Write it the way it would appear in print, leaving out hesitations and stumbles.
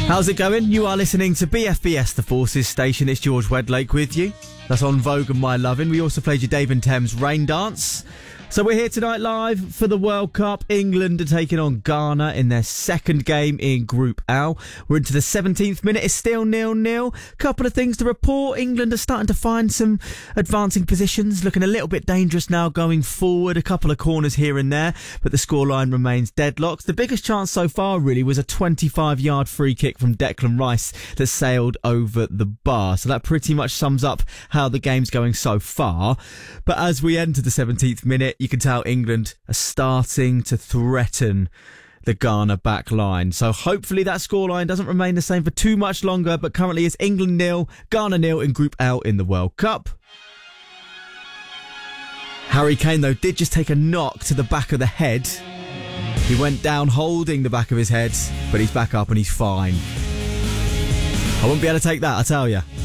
How's it going? You are listening to BFBS, the Forces Station. It's George Wedlake with you. That's on Vogue and My Lovin'. We also played your Dave and Thames Rain Dance. So we're here tonight live for the World Cup. England are taking on Ghana in their second game in Group L. We're into the 17th minute. It's still 0-0. Couple of things to report. England are starting to find some advancing positions, looking a little bit dangerous now going forward. A couple of corners here and there, but the scoreline remains deadlocked. The biggest chance so far really was a 25-yard free kick from Declan Rice that sailed over the bar. So that pretty much sums up how the game's going so far. But as we enter the 17th minute, you can tell England are starting to threaten the Ghana back line. So hopefully that scoreline doesn't remain the same for too much longer. But currently it's England 0, Ghana 0 in Group L in the World Cup. Harry Kane, though, did just take a knock to the back of the head. He went down holding the back of his head, but he's back up and he's fine. I wouldn't be able to take that, I tell you.